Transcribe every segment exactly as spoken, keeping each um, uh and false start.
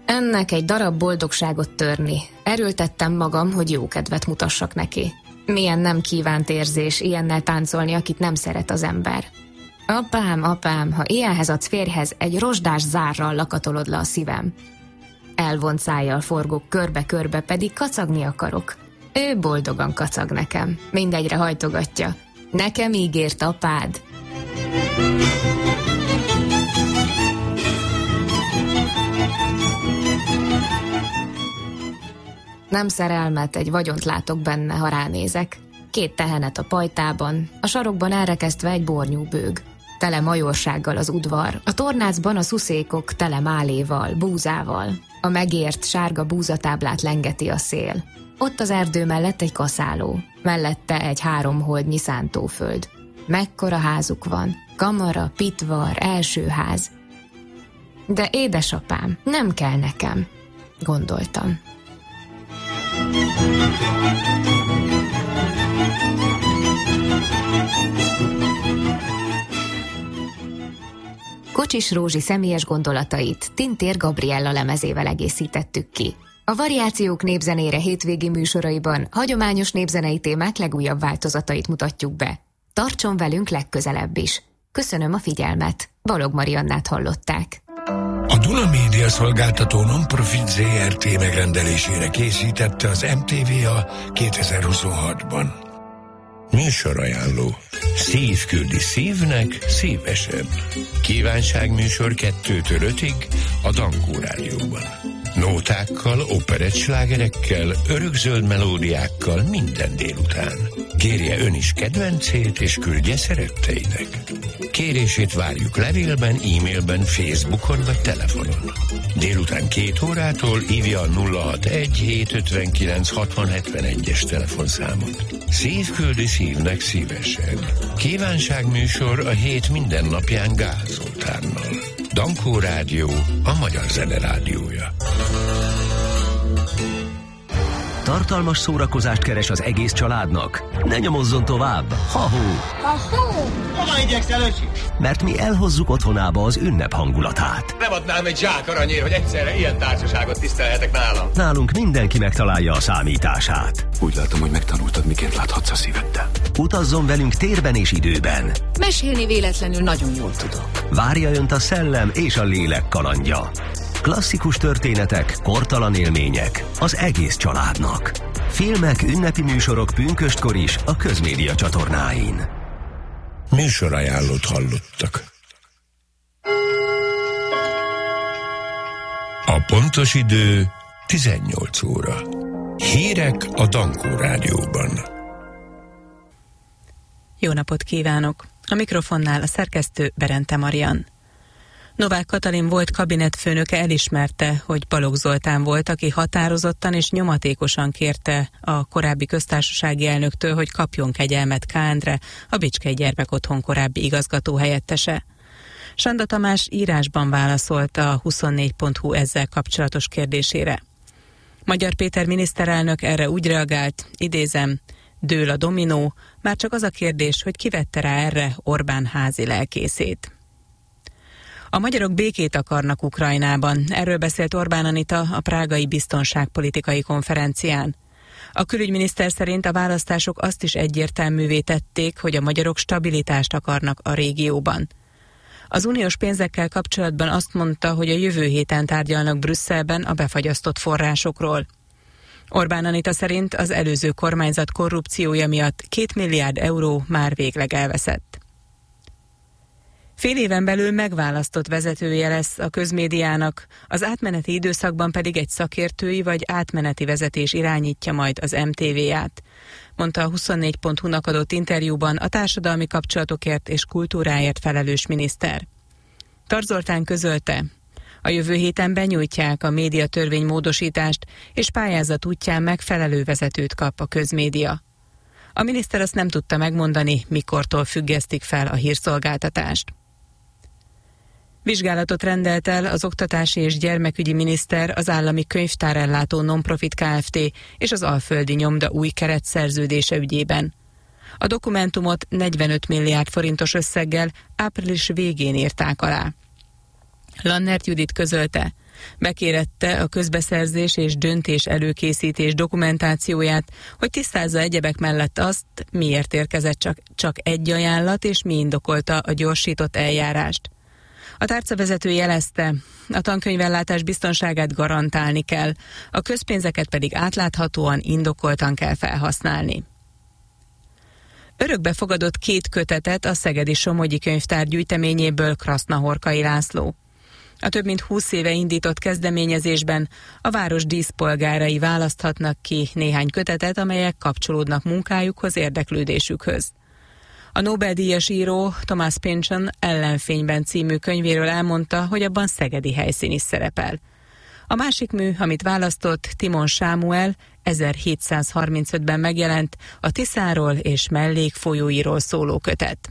Ennek egy darab boldogságot törni. Erőltettem magam, hogy jó kedvet mutassak neki. Milyen nem kívánt érzés ilyennel táncolni, akit nem szeret az ember. Apám, apám, ha ilyenhez adsz férjhez, egy rozsdás zárral lakatolod le a szívem. Elvont szájjal forgok körbe-körbe, pedig kacagni akarok. Ő boldogan kacag nekem, mindegyre hajtogatja. Nekem ígért apád. Nem szerelmet, egy vagyont látok benne, ha ránézek. Két tehenet a pajtában, a sarokban elrekesztve egy bornyú bőg. Tele majorsággal az udvar, a tornácban a szuszékok tele máléval, búzával. A megért sárga búzatáblát lengeti a szél. Ott az erdő mellett egy kaszáló, mellette egy háromholdnyi szántóföld. Mekkora házuk van, kamara, pitvar, első ház. De édesapám, nem kell nekem, gondoltam. Kocsis Rózsi személyes gondolatait Tintér Gabriella lemezével egészítettük ki. A Variációk népzenére hétvégi műsoraiban hagyományos népzenei témák legújabb változatait mutatjuk be. Tartson velünk legközelebb is. Köszönöm a figyelmet. Balog Mariannát hallották. A Duna Média Szolgáltató Non-Profit zé er té megrendelésére készítette az em té vé a kétezer-huszonhatban. Műsorajánló. Szív küldi szívnek, szívesebb. Kívánságműsor kettőtől ötig a Dankó Rádióban. Nótákkal, operettslágerekkel, örökzöld melódiákkal minden délután. Kérje ön is kedvencét, és küldje szeretteinek. Kérését várjuk levélben, e-mailben, Facebookon vagy telefonon. Délután két órától hívja a nulla hatvanegy hétszázötvenkilenc hatvan hetvenegyes telefonszámot. Szív küldi szívnek, szívesebb. Kívánságműsor a hét minden napján Gál Zoltánnal. Dankó Rádió, a magyar zene rádiója. Tartalmas szórakozást keres az egész családnak? Ne nyomozzon tovább! Ha-hó! Ha-hó! Hova igyekszel, öcsi? Mert mi elhozzuk otthonába az ünnep hangulatát. Nem adnám egy zsák aranyért, hogy egyszerre ilyen társaságot tisztelhetek nálam. Nálunk mindenki megtalálja a számítását. Úgy látom, hogy megtanultad, miként láthatsz a szíveddel. Utazzon velünk térben és időben. Mesélni véletlenül nagyon jól tudok. Várja önt a szellem és a lélek kalandja. Klasszikus történetek, kortalan élmények az egész családnak. Filmek, ünnepi műsorok pünköstkor is a Közmédia csatornáin. Műsorajánlót hallottak. A pontos idő tizennyolc óra. Hírek a Dankó Rádióban. Jó napot kívánok! A mikrofonnál a szerkesztő Berente Marian. Novák Katalin volt kabinetfőnöke elismerte, hogy Balogh Zoltán volt, aki határozottan és nyomatékosan kérte a korábbi köztársasági elnöktől, hogy kapjon kegyelmet K. Endre, a Bicskei Gyermekotthon korábbi igazgató helyettese. Sanda Tamás írásban válaszolt a huszonnégy pont hu ezzel kapcsolatos kérdésére. Magyar Péter miniszterelnök erre úgy reagált, idézem, dől a dominó, már csak az a kérdés, hogy ki vette rá erre Orbán házi lelkészét. A magyarok békét akarnak Ukrajnában, erről beszélt Orbán Anita a prágai biztonságpolitikai konferencián. A külügyminiszter szerint a választások azt is egyértelművé tették, hogy a magyarok stabilitást akarnak a régióban. Az uniós pénzekkel kapcsolatban azt mondta, hogy a jövő héten tárgyalnak Brüsszelben a befagyasztott forrásokról. Orbán Anita szerint az előző kormányzat korrupciója miatt két milliárd euró már végleg elveszett. Fél éven belül megválasztott vezetője lesz a közmédiának, az átmeneti időszakban pedig egy szakértői vagy átmeneti vezetés irányítja majd az em té vé-át, mondta a huszonnégy pont hu-nak adott interjúban a társadalmi kapcsolatokért és kultúráért felelős miniszter. Tarts Zoltán közölte, a jövő héten benyújtják a médiatörvény módosítást, és pályázat útján megfelelő vezetőt kap a közmédia. A miniszter azt nem tudta megmondani, mikortól függesztik fel a hírszolgáltatást. Vizsgálatot rendelt el az oktatási és gyermekügyi miniszter az állami könyvtárellátó Non-Profit Kft. És az Alföldi Nyomda új keretszerződése ügyében. A dokumentumot negyvenöt milliárd forintos összeggel április végén írták alá. Lannert Judit közölte, Bekérette a közbeszerzés és döntés előkészítés dokumentációját, hogy tisztázza egyebek mellett azt, miért érkezett csak, csak egy ajánlat, és mi indokolta a gyorsított eljárást. A tárcavezető jelezte, a tankönyvellátás biztonságát garantálni kell, a közpénzeket pedig átláthatóan, indokoltan kell felhasználni. Örökbe fogadott két kötetet a Szegedi Somogyi Könyvtár gyűjteményéből Krasznahorkai László. A több mint húsz éve indított kezdeményezésben a város díszpolgárai választhatnak ki néhány kötetet, amelyek kapcsolódnak munkájukhoz, érdeklődésükhöz. A Nobel-díjas író Thomas Pynchon Ellenfényben című könyvéről elmondta, hogy abban szegedi helyszín is szerepel. A másik mű, amit választott, Timon Sámuel ezerhétszázharmincötben megjelent, a Tiszáról és mellékfolyóiról szóló kötet.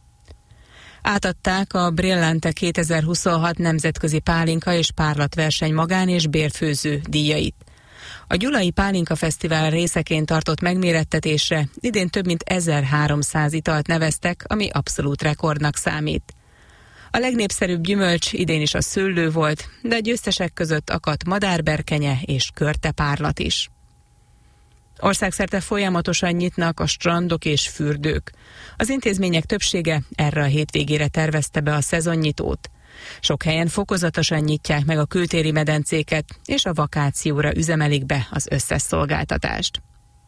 Átadták a Brillante kétezer-huszonhat nemzetközi pálinka és párlatverseny magán- és bérfőző díjait. A Gyulai Pálinka Fesztivál részeként tartott megmérettetésre idén több mint ezerháromszáz italt neveztek, ami abszolút rekordnak számít. A legnépszerűbb gyümölcs idén is a szőlő volt, de a győztesek között akadt madárberkenye és körtepárlat is. Országszerte folyamatosan nyitnak a strandok és fürdők. Az intézmények többsége erre a hétvégére tervezte be a szezonnyitót. Sok helyen fokozatosan nyitják meg a kültéri medencéket, és a vakációra üzemelik be az összes szolgáltatást.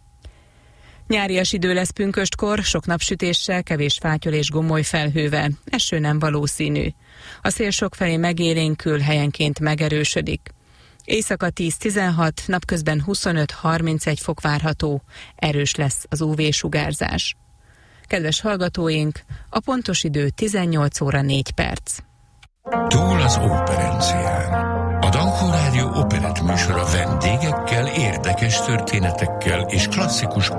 Nyárias idő lesz pünköstkor, sok napsütéssel, kevés fátyol és gomoly felhővel, eső nem valószínű. A szél sokfelé megélénkül, helyenként megerősödik. Éjszaka tíz-tizenhat, napközben huszonöt-harmincegy fok várható, erős lesz az ú vé-sugárzás. Kedves hallgatóink, a pontos idő tizennyolc óra négy perc. Túl az operencián. A Dankó Rádió operett műsora vendégekkel, érdekes történetekkel és klasszikus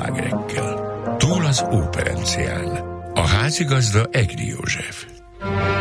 operettslágerekkel. Túl az operencián. A házigazda Egri József.